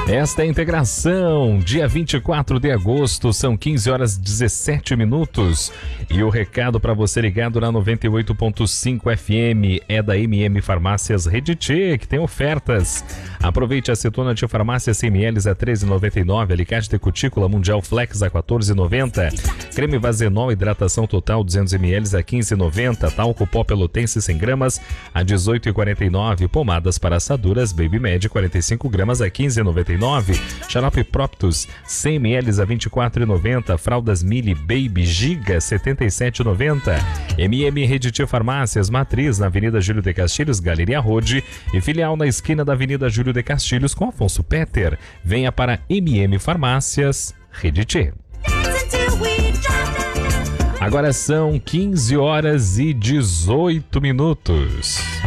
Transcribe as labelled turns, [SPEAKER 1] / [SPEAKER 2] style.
[SPEAKER 1] Esta é a integração, dia 24 de agosto, são 15 horas e 17 minutos. E o recado para você ligado na 98.5 FM é da MM Farmácias Rede T, que tem ofertas. Aproveite a acetona de farmácia 100 ml a R$ 13,99, alicate de cutícula Mundial Flex a R$ 14,90, creme Vazenol hidratação total 200 ml a R$ 15,90, talco pó pelotense 100 gramas a R$ 18,49, pomadas para assaduras Baby Med 45 gramas a R$ 15,99, xarope Proptus 100 ml a R$ 24,90, fraldas Mili Baby Giga 77,90. MM Rede T Farmácias, matriz na Avenida Júlio de Castilhos, Galeria Rode, e filial na esquina da Avenida Júlio de Castilhos com Afonso Petter. Venha para MM Farmácias Rede T. Agora são 15 horas e 18 minutos.